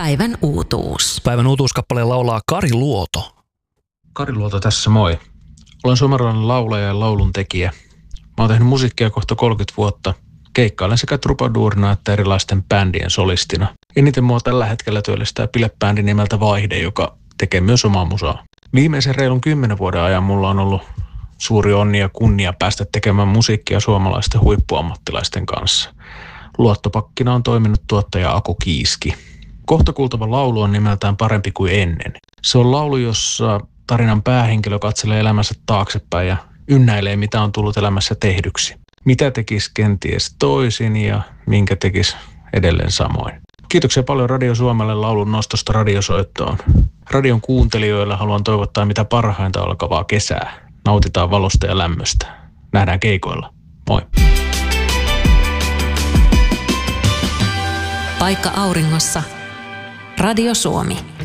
Päivän uutuus. Päivän uutuuskappaleen laulaa Kari Luoto. Kari Luoto tässä, moi. Olen suomalainen laulaja ja laulun tekijä. Mä oon tehnyt musiikkia kohta 30 vuotta. Keikkailen sekä trubaduurina että erilaisten bändien solistina. Eniten mua tällä hetkellä työllistää bilebändi nimeltä Vaihde, joka tekee myös omaa musaa. Viimeisen reilun 10 vuoden ajan mulla on ollut suuri onni ja kunnia päästä tekemään musiikkia suomalaisten huippuammattilaisten kanssa. Luottopakkina on toiminut tuottaja Aku Kiiski. Kohta kuultava laulu on nimeltään Parempi kuin ennen. Se on laulu, jossa tarinan päähenkilö katselee elämänsä taaksepäin ja ynnäilee, mitä on tullut elämässä tehdyksi. Mitä tekisi kenties toisin ja minkä tekisi edelleen samoin. Kiitoksia paljon Radio Suomelle laulun nostosta radiosoittoon. Radion kuuntelijoille haluan toivottaa mitä parhainta alkavaa kesää. Nautitaan valosta ja lämmöstä. Nähdään keikoilla. Moi! Paikka auringossa. Radio Suomi.